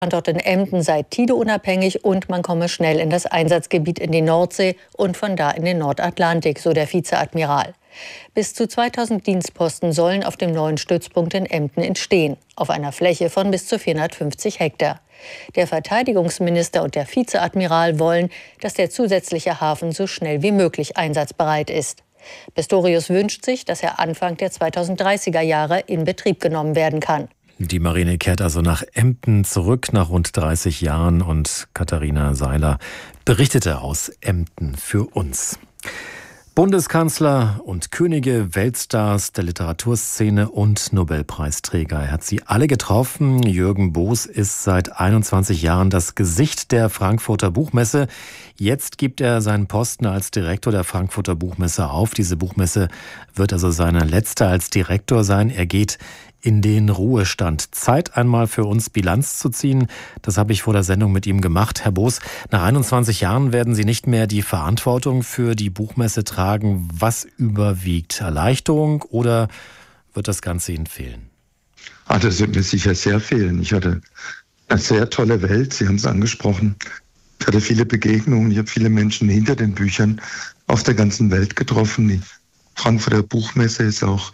Standort in Emden sei tideunabhängig und man komme schnell in das Einsatzgebiet in die Nordsee und von da in den Nordatlantik, so der Vizeadmiral. Bis zu 2000 Dienstposten sollen auf dem neuen Stützpunkt in Emden entstehen, auf einer Fläche von bis zu 450 Hektar. Der Verteidigungsminister und der Vizeadmiral wollen, dass der zusätzliche Hafen so schnell wie möglich einsatzbereit ist. Pistorius wünscht sich, dass er Anfang der 2030er Jahre in Betrieb genommen werden kann. Die Marine kehrt also nach Emden zurück nach rund 30 Jahren und Katharina Seiler berichtete aus Emden für uns. Bundeskanzler und Könige, Weltstars der Literaturszene und Nobelpreisträger. Er hat sie alle getroffen. Jürgen Boos ist seit 21 Jahren das Gesicht der Frankfurter Buchmesse. Jetzt gibt er seinen Posten als Direktor der Frankfurter Buchmesse auf. Diese Buchmesse wird also seine letzte als Direktor sein. Er geht in den Ruhestand. Zeit einmal für uns Bilanz zu ziehen. Das habe ich vor der Sendung mit ihm gemacht. Herr Boos, nach 21 Jahren werden Sie nicht mehr die Verantwortung für die Buchmesse tragen. Was überwiegt? Erleichterung oder wird das Ganze Ihnen fehlen? Das wird mir sicher sehr fehlen. Ich hatte eine sehr tolle Welt, Sie haben es angesprochen. Ich hatte viele Begegnungen, ich habe viele Menschen hinter den Büchern auf der ganzen Welt getroffen. Die Frankfurter Buchmesse ist auch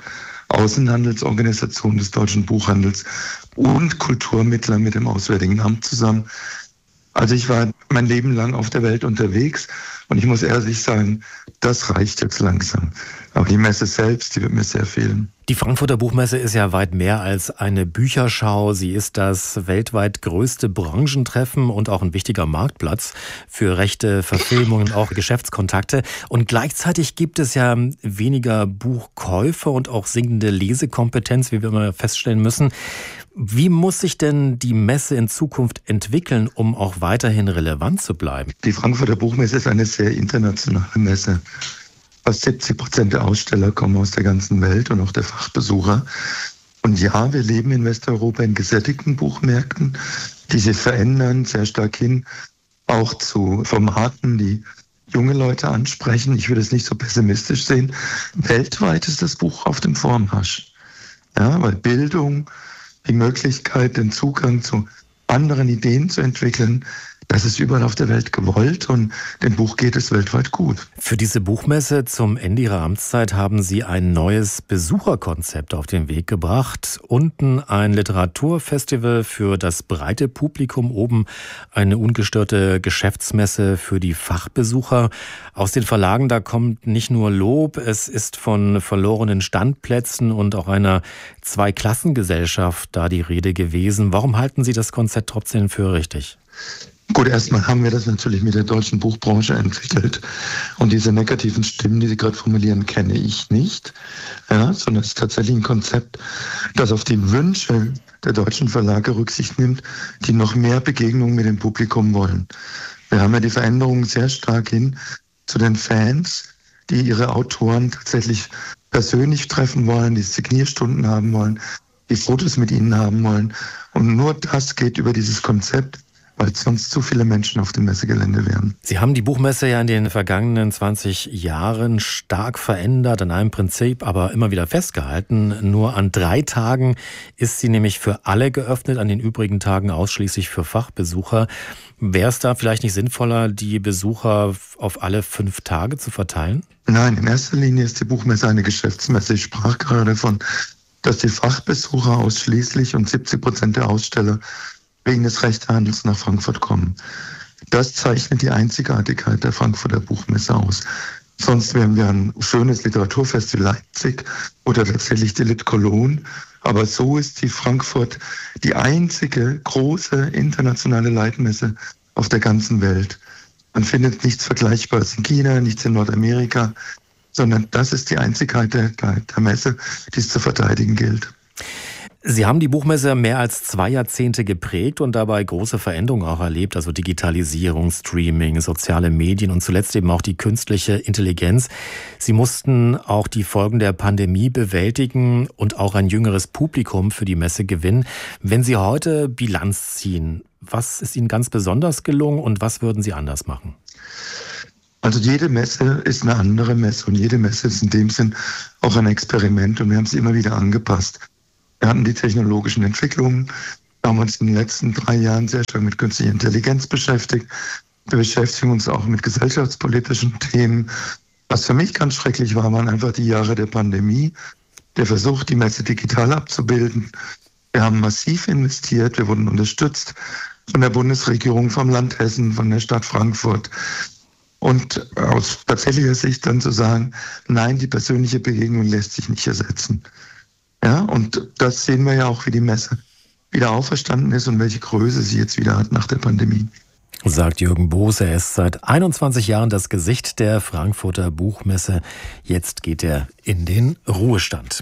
Außenhandelsorganisation des deutschen Buchhandels und Kulturmittler mit dem Auswärtigen Amt zusammen. Also ich war mein Leben lang auf der Welt unterwegs und ich muss ehrlich sagen, das reicht jetzt langsam. Aber die Messe selbst, die wird mir sehr fehlen. Die Frankfurter Buchmesse ist ja weit mehr als eine Bücherschau. Sie ist das weltweit größte Branchentreffen und auch ein wichtiger Marktplatz für rechte Verfilmungen, auch Geschäftskontakte. Und gleichzeitig gibt es ja weniger Buchkäufe und auch sinkende Lesekompetenz, wie wir immer feststellen müssen. Wie muss sich denn die Messe in Zukunft entwickeln, um auch weiterhin relevant zu bleiben? Die Frankfurter Buchmesse ist eine sehr internationale Messe. Fast 70% der Aussteller kommen aus der ganzen Welt und auch der Fachbesucher. Und ja, wir leben in Westeuropa in gesättigten Buchmärkten, die sich verändern, sehr stark hin, auch zu Formaten, die junge Leute ansprechen. Ich würde es nicht so pessimistisch sehen. Weltweit ist das Buch auf dem Vormarsch. Ja, weil Bildung, die Möglichkeit, den Zugang zu anderen Ideen zu entwickeln, das ist überall auf der Welt gewollt und dem Buch geht es weltweit gut. Für diese Buchmesse zum Ende Ihrer Amtszeit haben Sie ein neues Besucherkonzept auf den Weg gebracht. Unten ein Literaturfestival für das breite Publikum, oben eine ungestörte Geschäftsmesse für die Fachbesucher. Aus den Verlagen, da kommt nicht nur Lob, es ist von verlorenen Standplätzen und auch einer Zweiklassengesellschaft da die Rede gewesen. Warum halten Sie das Konzept trotzdem für richtig? Gut, erstmal haben wir das natürlich mit der deutschen Buchbranche entwickelt. Und diese negativen Stimmen, die Sie gerade formulieren, kenne ich nicht. Ja, sondern es ist tatsächlich ein Konzept, das auf die Wünsche der deutschen Verlage Rücksicht nimmt, die noch mehr Begegnungen mit dem Publikum wollen. Wir haben ja die Veränderungen sehr stark hin zu den Fans, die ihre Autoren tatsächlich persönlich treffen wollen, die Signierstunden haben wollen, die Fotos mit ihnen haben wollen. Und nur das geht über dieses Konzept, weil sonst zu viele Menschen auf dem Messegelände wären. Sie haben die Buchmesse ja in den vergangenen 20 Jahren stark verändert, an einem Prinzip aber immer wieder festgehalten. Nur an 3 Tagen ist sie nämlich für alle geöffnet, an den übrigen Tagen ausschließlich für Fachbesucher. Wäre es da vielleicht nicht sinnvoller, die Besucher auf alle 5 Tage zu verteilen? Nein, in erster Linie ist die Buchmesse eine Geschäftsmesse. Ich sprach gerade davon, dass die Fachbesucher ausschließlich und 70% der Aussteller wegen des Rechtehandels nach Frankfurt kommen. Das zeichnet die Einzigartigkeit der Frankfurter Buchmesse aus. Sonst wären wir ein schönes Literaturfestival Leipzig oder tatsächlich die Lit Cologne. Aber so ist die Frankfurt die einzige große internationale Leitmesse auf der ganzen Welt. Man findet nichts Vergleichbares in China, nichts in Nordamerika, sondern das ist die Einzigartigkeit der Messe, die es zu verteidigen gilt. Sie haben die Buchmesse mehr als 2 Jahrzehnte geprägt und dabei große Veränderungen auch erlebt, also Digitalisierung, Streaming, soziale Medien und zuletzt eben auch die künstliche Intelligenz. Sie mussten auch die Folgen der Pandemie bewältigen und auch ein jüngeres Publikum für die Messe gewinnen. Wenn Sie heute Bilanz ziehen, was ist Ihnen ganz besonders gelungen und was würden Sie anders machen? Also jede Messe ist eine andere Messe und jede Messe ist in dem Sinn auch ein Experiment und wir haben sie immer wieder angepasst. Wir hatten die technologischen Entwicklungen, Wir haben uns in den letzten 3 Jahren sehr stark mit künstlicher Intelligenz beschäftigt. Wir beschäftigen uns auch mit gesellschaftspolitischen Themen. Was für mich ganz schrecklich war, waren einfach die Jahre der Pandemie. Der Versuch, die Messe digital abzubilden. Wir haben massiv investiert. Wir wurden unterstützt von der Bundesregierung, vom Land Hessen, von der Stadt Frankfurt. Und aus tatsächlicher Sicht dann zu sagen, nein, die persönliche Begegnung lässt sich nicht ersetzen. Ja, und das sehen wir ja auch, wie die Messe wieder auferstanden ist und welche Größe sie jetzt wieder hat nach der Pandemie. Sagt Jürgen Boos, er ist seit 21 Jahren das Gesicht der Frankfurter Buchmesse. Jetzt geht er in den Ruhestand.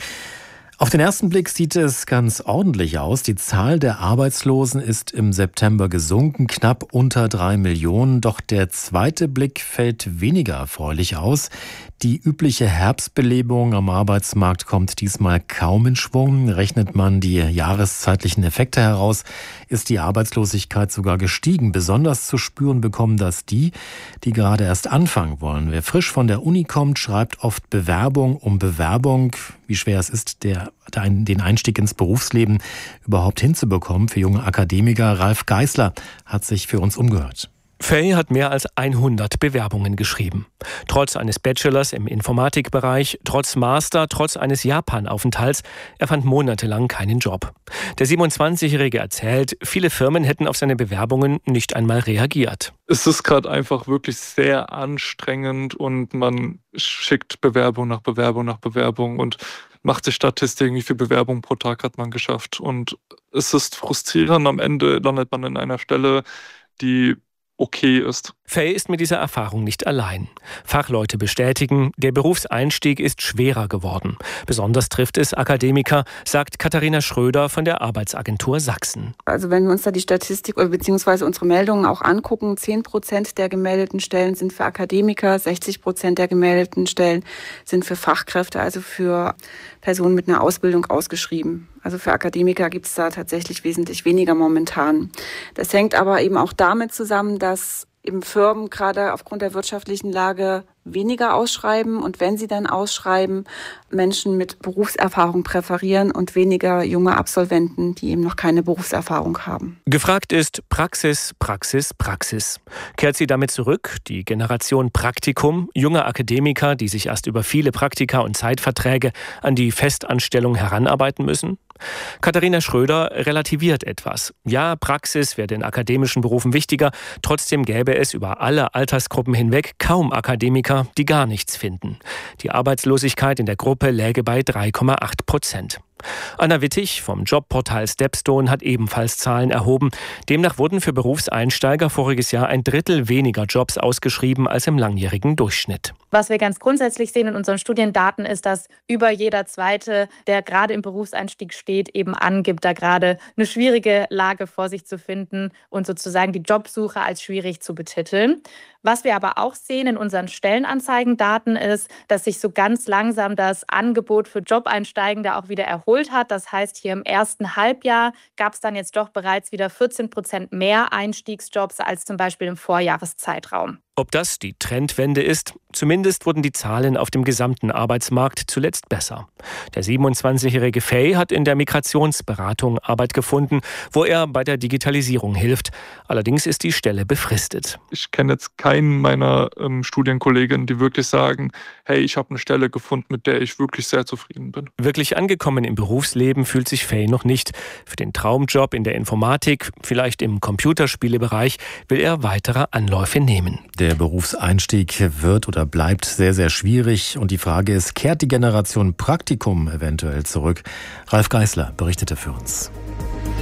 Auf den ersten Blick sieht es ganz ordentlich aus. Die Zahl der Arbeitslosen ist im September gesunken, knapp unter 3 Millionen. Doch der zweite Blick fällt weniger erfreulich aus. Die übliche Herbstbelebung am Arbeitsmarkt kommt diesmal kaum in Schwung. Rechnet man die jahreszeitlichen Effekte heraus, ist die Arbeitslosigkeit sogar gestiegen. Besonders zu spüren bekommen das die gerade erst anfangen wollen. Wer frisch von der Uni kommt, schreibt oft Bewerbung um Bewerbung. Wie schwer es ist, den Einstieg ins Berufsleben überhaupt hinzubekommen für junge Akademiker. Ralf Geißler hat sich für uns umgehört. Faye hat mehr als 100 Bewerbungen geschrieben. Trotz eines Bachelors im Informatikbereich, trotz Master, trotz eines Japanaufenthalts, er fand monatelang keinen Job. Der 27-Jährige erzählt, viele Firmen hätten auf seine Bewerbungen nicht einmal reagiert. Es ist gerade einfach wirklich sehr anstrengend und man schickt Bewerbung nach Bewerbung nach Bewerbung und macht sich Statistiken, wie viele Bewerbungen pro Tag hat man geschafft. Und es ist frustrierend, am Ende landet man in einer Stelle, die okay ist. Faye ist mit dieser Erfahrung nicht allein. Fachleute bestätigen, der Berufseinstieg ist schwerer geworden. Besonders trifft es Akademiker, sagt Katharina Schröder von der Arbeitsagentur Sachsen. Also wenn wir uns da die Statistik bzw. unsere Meldungen auch angucken, 10% der gemeldeten Stellen sind für Akademiker, 60% der gemeldeten Stellen sind für Fachkräfte, also für Personen mit einer Ausbildung ausgeschrieben. Also für Akademiker gibt es da tatsächlich wesentlich weniger momentan. Das hängt aber eben auch damit zusammen, dass eben Firmen gerade aufgrund der wirtschaftlichen Lage weniger ausschreiben und wenn sie dann ausschreiben, Menschen mit Berufserfahrung präferieren und weniger junge Absolventen, die eben noch keine Berufserfahrung haben. Gefragt ist Praxis, Praxis, Praxis. Kehrt sie damit zurück, die Generation Praktikum, junge Akademiker, die sich erst über viele Praktika und Zeitverträge an die Festanstellung heranarbeiten müssen? Katharina Schröder relativiert etwas. Ja, Praxis werde in akademischen Berufen wichtiger, trotzdem gäbe es über alle Altersgruppen hinweg kaum Akademiker, die gar nichts finden. Die Arbeitslosigkeit in der Gruppe läge bei 3,8%. Anna Wittig vom Jobportal Stepstone hat ebenfalls Zahlen erhoben. Demnach wurden für Berufseinsteiger voriges Jahr 1/3 weniger Jobs ausgeschrieben als im langjährigen Durchschnitt. Was wir ganz grundsätzlich sehen in unseren Studiendaten ist, dass über jeder Zweite, der gerade im Berufseinstieg steht, eben angibt, da gerade eine schwierige Lage vor sich zu finden und sozusagen die Jobsuche als schwierig zu betiteln. Was wir aber auch sehen in unseren Stellenanzeigendaten ist, dass sich so ganz langsam das Angebot für Jobeinsteigende auch wieder erholt hat. Das heißt, hier im ersten Halbjahr gab es dann jetzt doch bereits wieder 14% mehr Einstiegsjobs als zum Beispiel im Vorjahreszeitraum. Ob das die Trendwende ist? Zumindest wurden die Zahlen auf dem gesamten Arbeitsmarkt zuletzt besser. Der 27-jährige Faye hat in der Migrationsberatung Arbeit gefunden, wo er bei der Digitalisierung hilft. Allerdings ist die Stelle befristet. Ich kenne jetzt keinen meiner Studienkolleginnen, die wirklich sagen, hey, ich habe eine Stelle gefunden, mit der ich wirklich sehr zufrieden bin. Wirklich angekommen im Berufsleben fühlt sich Faye noch nicht. Für den Traumjob in der Informatik, vielleicht im Computerspielebereich, will er weitere Anläufe nehmen. Der Berufseinstieg wird oder bleibt sehr, sehr schwierig. Und die Frage ist, kehrt die Generation Praktikum eventuell zurück? Ralf Geißler berichtete für uns.